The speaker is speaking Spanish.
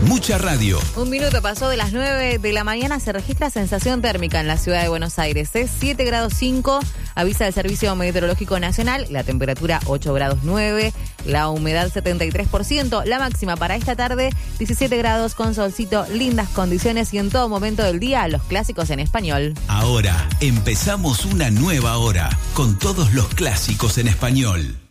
Mucha radio. Un minuto pasó de las 9 de la mañana, se registra sensación térmica en la ciudad de Buenos Aires. Es 7 grados 5, avisa el Servicio Meteorológico Nacional, la temperatura 8 grados 9, la humedad 73%, la máxima para esta tarde 17 grados con solcito, lindas condiciones y en todo momento del día los clásicos en español. Ahora empezamos una nueva hora con todos los clásicos en español.